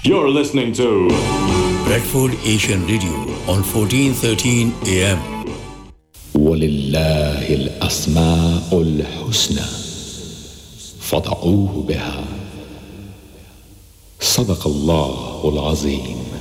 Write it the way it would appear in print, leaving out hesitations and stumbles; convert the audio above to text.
You're listening to Bradford Asian Radio on 1413 AM. ولله الأسماء الحسنى فادعوه بها صدق الله العظيم.